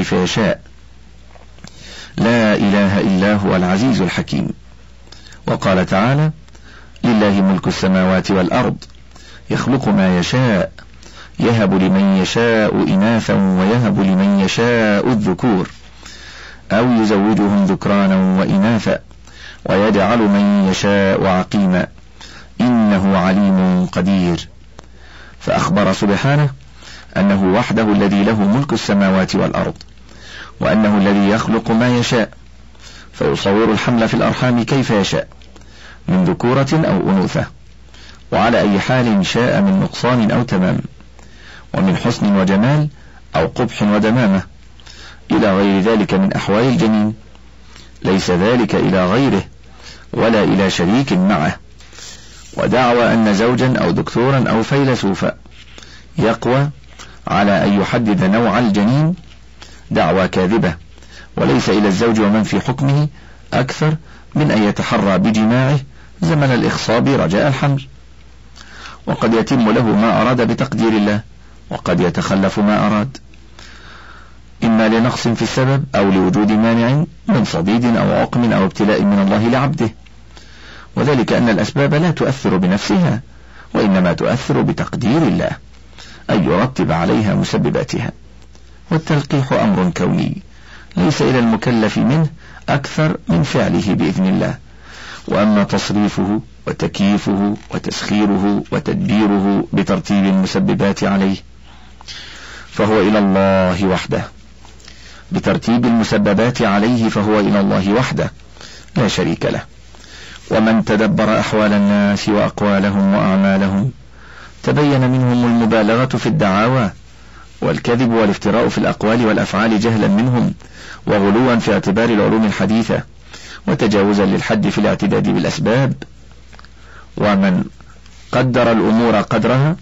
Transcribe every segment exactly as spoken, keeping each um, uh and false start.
كيف يشاء. لا إله إلا هو العزيز الحكيم. وقال تعالى: لله ملك السماوات والأرض يخلق ما يشاء يهب لمن يشاء إناثا ويهب لمن يشاء الذكور أو يزوجهم ذكرانا وإناثا ويجعل من يشاء عقيما إنه عليم قدير. فأخبر سبحانه أنه وحده الذي له ملك السماوات والأرض، وأنه الذي يخلق ما يشاء، فيصور الحمل في الأرحام كيف يشاء من ذكورة أو أنوثة، وعلى أي حال شاء من نقصان أو تمام، ومن حسن وجمال أو قبح ودمامة، إلى غير ذلك من أحوال الجنين، ليس ذلك إلى غيره ولا إلى شريك معه. ودعوى أن زوجا أو دكتورا أو فيلسوفا يقوى على أن يحدد نوع الجنين دعوى كاذبة، وليس إلى الزوج ومن في حكمه أكثر من أن يتحرى بجماعه زمن الإخصاب رجاء الحمل، وقد يتم له ما أراد بتقدير الله، وقد يتخلف ما أراد، إما لنقص في السبب أو لوجود مانع من صديد أو عقم أو ابتلاء من الله لعبده، وذلك أن الأسباب لا تؤثر بنفسها، وإنما تؤثر بتقدير الله أن يرتب عليها مسبباتها. والتلقيح أمر كوني ليس إلى المكلف منه أكثر من فعله بإذن الله، وأما تصريفه وتكييفه وتسخيره وتدبيره بترتيب المسببات عليه فهو إلى الله وحده، بترتيب المسببات عليه فهو إلى الله وحده لا شريك له. ومن تدبر أحوال الناس وأقوالهم وأعمالهم تبين منهم المبالغة في الدعاوى والكذب والافتراء في الأقوال والأفعال جهلا منهم، وغلوا في اعتبار العلوم الحديثة، وتجاوزا للحد في الاعتداد بالأسباب. ومن قدر الأمور قدرها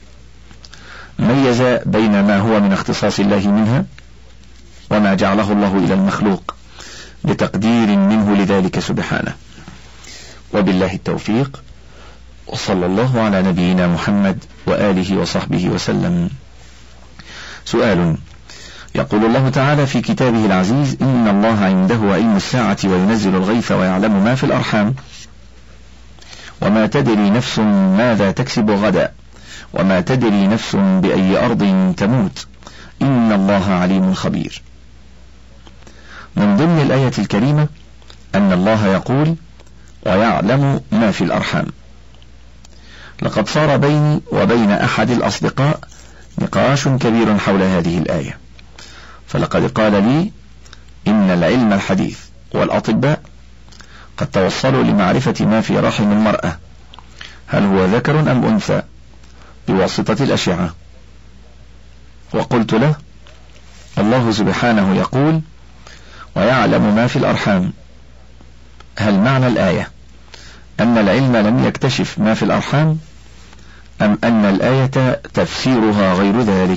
ميز بين ما هو من اختصاص الله منها وما جعله الله إلى المخلوق بتقدير منه لذلك سبحانه. وبالله التوفيق، وصلى الله على نبينا محمد وآله وصحبه وسلم. سؤال: يقول الله تعالى في كتابه العزيز: إن الله عنده علم الساعة وينزل الغيث ويعلم ما في الأرحام وما تدري نفس ماذا تكسب غدا وما تدري نفس بأي أرض تموت إن الله عليم خبير. من ضمن الآية الكريمة أن الله يقول: ويعلم ما في الأرحام. لقد صار بيني وبين أحد الأصدقاء نقاش كبير حول هذه الآية، فلقد قال لي إن العلم الحديث والأطباء قد توصلوا لمعرفة ما في رحم المرأة، هل هو ذكر أم أنثى، بواسطة الأشعة. وقلت له: الله سبحانه يقول: ويعلم ما في الأرحام، هل معنى الآية أن العلم لم يكتشف ما في الأرحام، أم أن الآية تفسيرها غير ذلك؟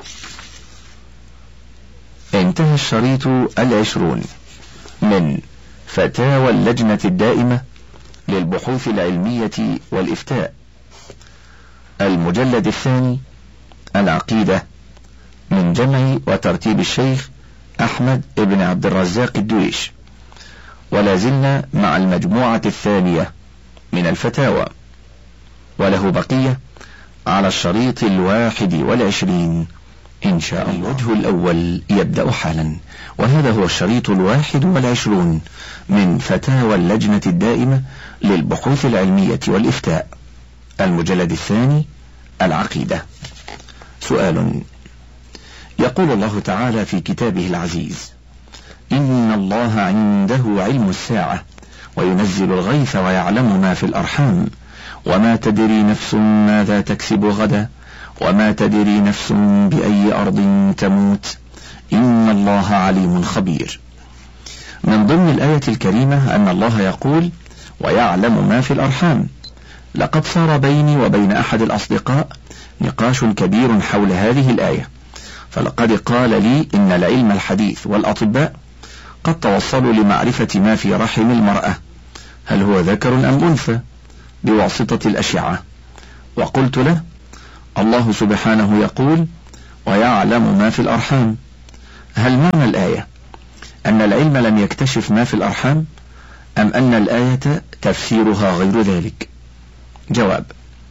انتهى الشريط العشرون من فتاوى اللجنة الدائمة للبحوث العلمية والإفتاء، المجلد الثاني، العقيدة، من جمع وترتيب الشيخ أحمد بن عبد الرزاق الدويش، ولا زلنا مع المجموعة الثانية من الفتاوى، وله بقية على الشريط الواحد والعشرين إن شاء الله. الوجه الأول يبدأ حالا، وهذا هو الشريط الواحد والعشرون من فتاوى اللجنة الدائمة للبحوث العلمية والإفتاء، المجلد الثاني، العقيدة. سؤال: يقول الله تعالى في كتابه العزيز: إن الله عنده علم الساعة وينزل الغيث ويعلم ما في الأرحام وما تدري نفس ماذا تكسب غدا وما تدري نفس بأي أرض تموت إن الله عليم خبير. من ضمن الآية الكريمة أن الله يقول: ويعلم ما في الأرحام. لقد صار بيني وبين أحد الأصدقاء نقاش كبير حول هذه الآية، فلقد قال لي إن العلم الحديث والأطباء قد توصلوا لمعرفة ما في رحم المرأة، هل هو ذكر أم أنثى، بواسطة الأشعة. وقلت له: الله سبحانه يقول: ويعلم ما في الأرحام، هل معنى الآية أن العلم لم يكتشف ما في الأرحام، أم أن الآية تفسيرها غير ذلك؟ جواب: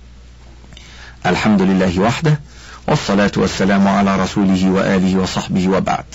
الحمد لله وحده، والصلاة والسلام على رسوله وآله وصحبه، وبعد.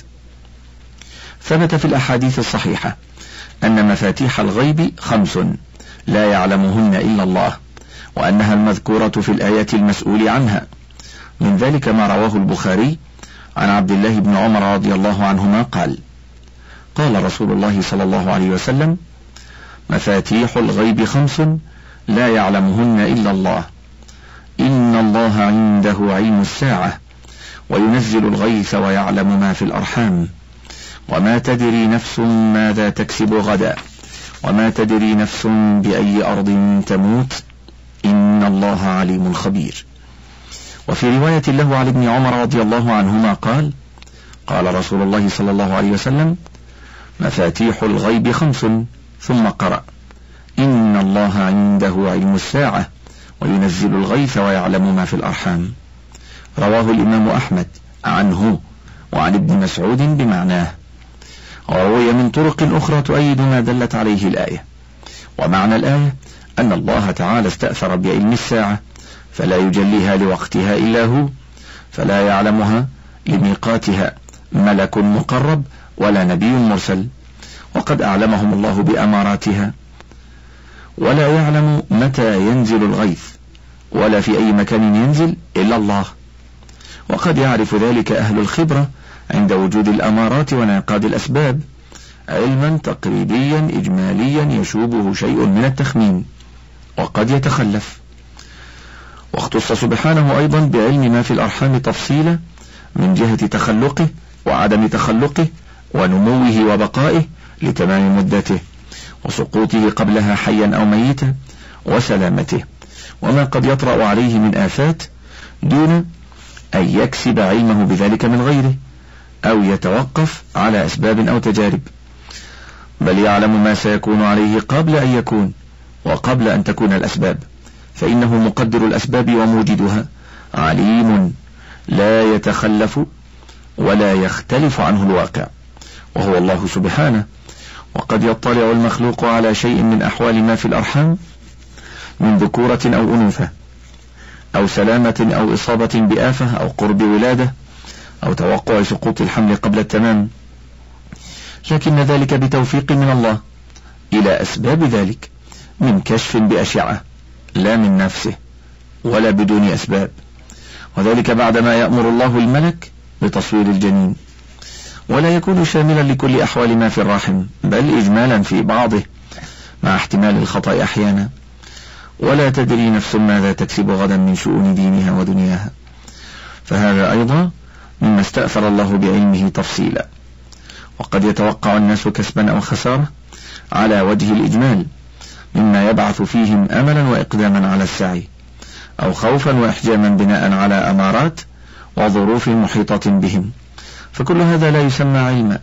ثبت في الأحاديث الصحيحة أن مفاتيح الغيب خمس لا يعلمهن إلا الله، وأنها المذكورة في الآية المسؤول عنها. من ذلك ما رواه البخاري عن عبد الله بن عمر رضي الله عنهما قال: قال رسول الله صلى الله عليه وسلم: مفاتيح الغيب خمس لا يعلمهن إلا الله، إن الله عنده علم الساعة، وينزل الغيث، ويعلم ما في الأرحام، وما تدري نفس ماذا تكسب غدا، وما تدري نفس بأي أرض تموت، إن الله عليم خبير. وفي رواية له عن ابن عمر رضي الله عنهما قال: قال رسول الله صلى الله عليه وسلم: مفاتيح الغيب خمس، ثم قرأ: إن الله عنده علم الساعة، وينزل الغيث، ويعلم ما في الأرحام. رواه الإمام أحمد عنه وعن ابن مسعود بمعناه، وروي من طرق أخرى تؤيد ما دلت عليه الآية. ومعنى الآية أن الله تعالى استأثر بعلم الساعة، فلا يجليها لوقتها إلا هو، فلا يعلمها لميقاتها ملك مقرب ولا نبي مرسل، وقد أعلمهم الله بأماراتها. ولا يعلم متى ينزل الغيث ولا في أي مكان ينزل إلا الله، وقد يعرف ذلك أهل الخبرة عند وجود الأمارات وانعقاد الأسباب، علما تقريبيا إجماليا يشوبه شيء من التخمين، وقد يتخلف. واختص سبحانه أيضا بعلم ما في الأرحام تفصيلا من جهة تخلقه وعدم تخلقه ونموه وبقائه لتمام مدته، وسقوطه قبلها حيا أو ميتا، وسلامته، وما قد يطرأ عليه من آفات، دون أن يكسب علمه بذلك من غيره، أو يتوقف على أسباب أو تجارب، بل يعلم ما سيكون عليه قبل أن يكون وقبل أن تكون الأسباب، فإنه مقدر الأسباب وموجدها، عليم لا يتخلف ولا يختلف عنه الواقع، وهو الله سبحانه. وقد يطلع المخلوق على شيء من أحوال ما في الأرحام من ذكورة أو أنوثة، أو سلامة أو إصابة بآفة، أو قرب ولادة، أو توقع سقوط الحمل قبل التمام، لكن ذلك بتوفيق من الله إلى أسباب ذلك، من كشف بأشعة لا من نفسه ولا بدون أسباب، وذلك بعدما يأمر الله الملك بتصوير الجنين، ولا يكون شاملا لكل أحوال ما في الرحم، بل إجمالا في بعضه مع احتمال الخطأ أحيانا. ولا تدري نفس ماذا تكسب غدا من شؤون دينها ودنياها، فهذا أيضا مما استأثر الله بعلمه تفصيلا. وقد يتوقع الناس كسبا أو خسارة على وجه الإجمال، مما يبعث فيهم أملا وإقداما على السعي، أو خوفا وإحجاما بناء على أمارات وظروف محيطة بهم، فكل هذا لا يسمى علما.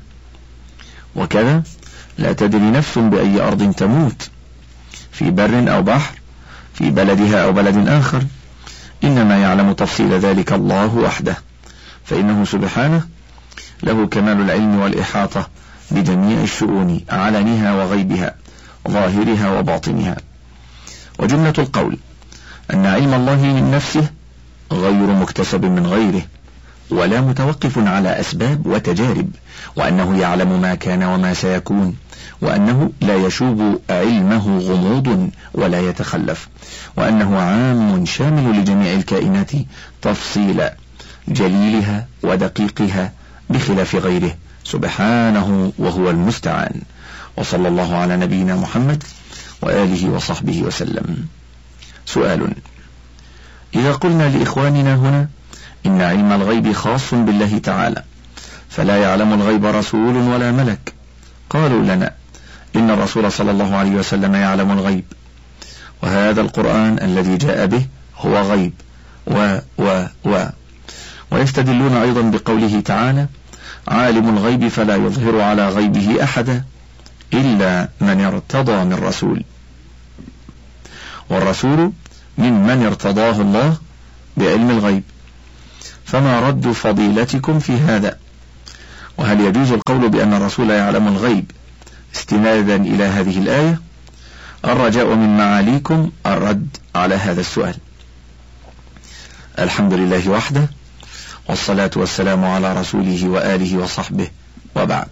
وكذا لا تدري نفس بأي أرض تموت، في بر أو بحر، في بلدها أو بلد آخر، إنما يعلم تفصيل ذلك الله وحده، فإنه سبحانه له كمال العلم والإحاطة بجميع الشؤون علنها وغيبها، ظاهرها وباطنها. وجملة القول أن علم الله من نفسه غير مكتسب من غيره، ولا متوقف على أسباب وتجارب، وأنه يعلم ما كان وما سيكون، وأنه لا يشوب علمه غموض ولا يتخلف، وأنه عام شامل لجميع الكائنات تفصيلا، جليلها ودقيقها، بخلاف غيره سبحانه، وهو المستعان. وصلى الله على نبينا محمد وآله وصحبه وسلم. سؤال: إذا قلنا لإخواننا هنا إن علم الغيب خاص بالله تعالى، فلا يعلم الغيب رسول ولا ملك، قالوا لنا إن الرسول صلى الله عليه وسلم يعلم الغيب، وهذا القرآن الذي جاء به هو غيب، و و و ويستدلون أيضا بقوله تعالى: عالم الغيب فلا يظهر على غيبه أحدا إلا من ارتضى من رسول، والرسول من من ارتضاه الله بعلم الغيب، فما رد فضيلتكم في هذا؟ وهل يجوز القول بأن الرسول يعلم الغيب استنادا إلى هذه الآية؟ الرجاء من معاليكم الرد على هذا السؤال. الحمد لله وحده، والصلاة والسلام على رسوله وآله وصحبه، وبعد.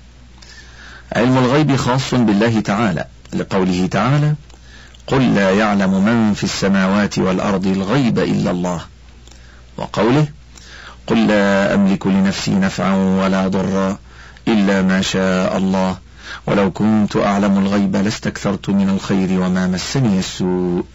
علم الغيب خاص بالله تعالى، لقوله تعالى: قل لا يعلم من في السماوات والأرض الغيب إلا الله، وقوله: قل لا أملك لنفسي نفعا ولا ضرا إلا ما شاء الله ولو كنت أعلم الغيب لاستكثرت من الخير وما مسني السوء.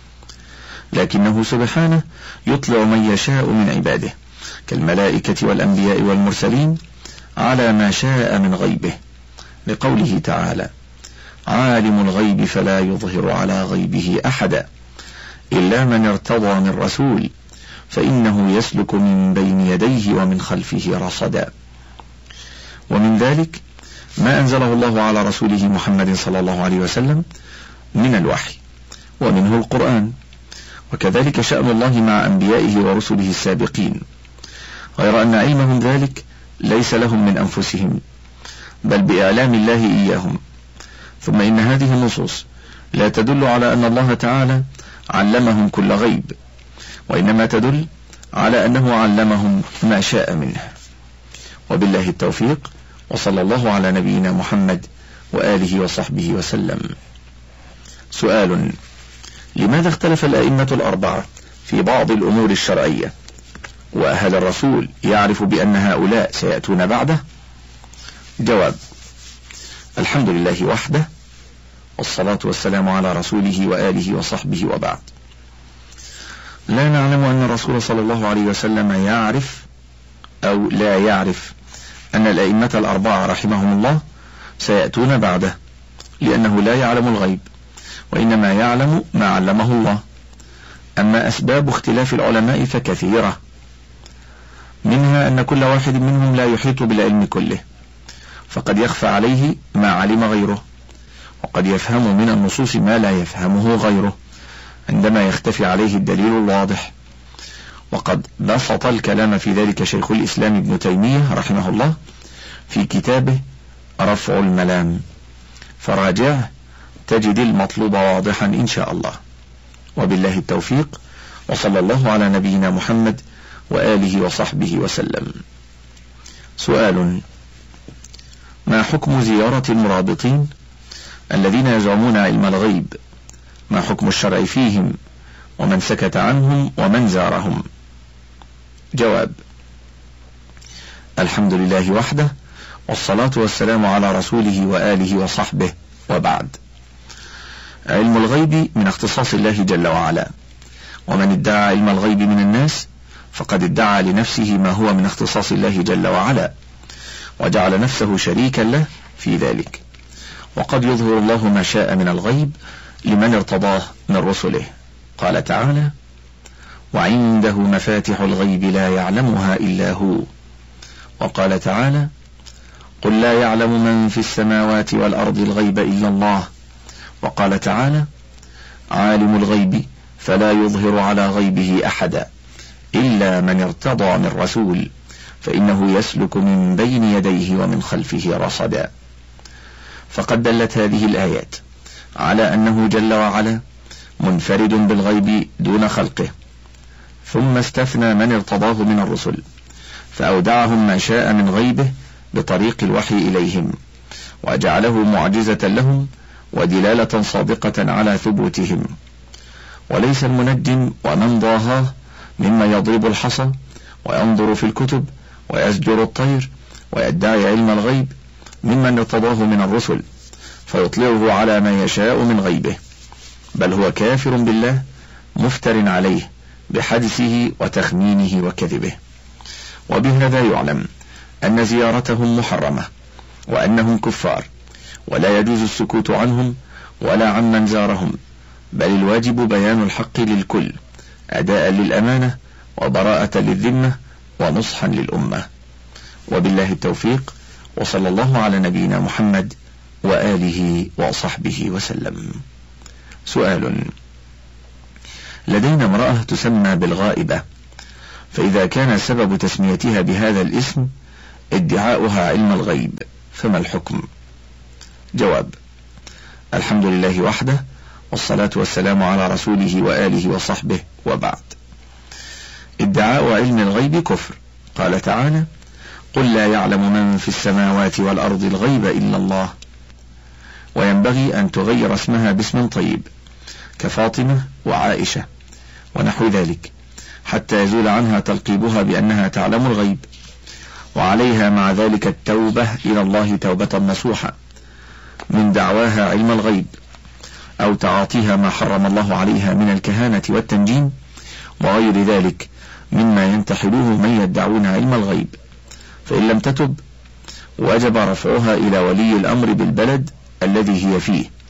لكنه سبحانه يطلع من يشاء من عباده كالملائكة والأنبياء والمرسلين على ما شاء من غيبه، لقوله تعالى: عالم الغيب فلا يظهر على غيبه أحدا إلا من ارتضى من رسول فإنه يسلك من بين يديه ومن خلفه رصدا. ومن ذلك ما أنزله الله على رسوله محمد صلى الله عليه وسلم من الوحي، ومنه القرآن، وكذلك شأن الله مع أنبيائه ورسله السابقين، غير أن علمهم ذلك ليس لهم من أنفسهم بل بإعلام الله إياهم. ثم إن هذه النصوص لا تدل على أن الله تعالى علمهم كل غيب، وإنما تدل على أنه علمهم ما شاء منه. وبالله التوفيق، وصلى الله على نبينا محمد وآله وصحبه وسلم. سؤال: لماذا اختلف الأئمة الأربعة في بعض الأمور الشرعية؟ وهل الرسول يعرف بأن هؤلاء سيأتون بعده؟ جواب: الحمد لله وحده، والصلاة والسلام على رسوله وآله وصحبه، وبعد. لا نعلم أن الرسول صلى الله عليه وسلم يعرف أو لا يعرف أن الأئمة الأربعة رحمهم الله سيأتون بعده، لأنه لا يعلم الغيب، وإنما يعلم ما علمه الله. أما أسباب اختلاف العلماء فكثيرة، منها أن كل واحد منهم لا يحيط بالعلم كله، فقد يخفى عليه ما علم غيره، وقد يفهم من النصوص ما لا يفهمه غيره عندما يختفي عليه الدليل الواضح. وقد بسط الكلام في ذلك شيخ الإسلام ابن تيمية رحمه الله في كتابه رفع الملام، فراجعه تجد المطلوب واضحا إن شاء الله. وبالله التوفيق، وصلى الله على نبينا محمد وآله وصحبه وسلم. سؤال: ما حكم زيارة المرابطين الذين يزعمون علم الغيب؟ ما حكم الشرع فيهم، ومن سكت عنهم ومن زارهم؟ جواب: الحمد لله وحده، والصلاة والسلام على رسوله وآله وصحبه، وبعد. علم الغيب من اختصاص الله جل وعلا، ومن ادعى علم الغيب من الناس فقد ادعى لنفسه ما هو من اختصاص الله جل وعلا، وجعل نفسه شريكا له في ذلك. وقد يظهر الله ما شاء من الغيب لمن ارتضاه من رسله. قال تعالى: وعنده مفاتح الغيب لا يعلمها إلا هو. وقال تعالى: قل لا يعلم من في السماوات والأرض الغيب إلا الله. وقال تعالى: عالم الغيب فلا يظهر على غيبه أحدا إلا من ارتضى من رسول فإنه يسلك من بين يديه ومن خلفه رصدا. فقد دلت هذه الآيات على أنه جل وعلا منفرد بالغيب دون خلقه، ثم استثنى من ارتضاه من الرسل فأودعهم ما شاء من غيبه بطريق الوحي إليهم، وجعله معجزة لهم ودلالة صادقة على ثبوتهم. وليس المنجم ومن ضاهاه مما يضرب الحصى وينظر في الكتب ويزجر الطير ويدعي علم الغيب ممن ارتضاه من الرسل فيطلعه على ما يشاء من غيبه، بل هو كافر بالله مفتر عليه بحدثه وتخمينه وكذبه. وبهذا يعلم أن زيارتهم محرمة، وأنهم كفار، ولا يجوز السكوت عنهم ولا عمن زارهم، بل الواجب بيان الحق للكل أداء للأمانة وبراءة للذمة ونصحا للأمة. وبالله التوفيق، وصلى الله على نبينا محمد وآله وصحبه وسلم. سؤال: لدينا امرأة تسمى بالغائبة، فإذا كان سبب تسميتها بهذا الاسم ادعاؤها علم الغيب، فما الحكم؟ جواب: الحمد لله وحده، والصلاة والسلام على رسوله وآله وصحبه، وبعد. ادعاء علم الغيب كفر. قال تعالى: قل لا يعلم من في السماوات والأرض الغيب إلا الله. وينبغي أن تغير اسمها باسم طيب كفاطمة وعائشة ونحو ذلك، حتى يزول عنها تلقيبها بأنها تعلم الغيب، وعليها مع ذلك التوبة إلى الله توبة نصوحة من دعواها علم الغيب، أو تعاطيها ما حرم الله عليها من الكهانة والتنجيم وغير ذلك مما ينتحله من يدعون علم الغيب. فإن لم تتب وجب رفعها إلى ولي الأمر بالبلد الذي هي فيه،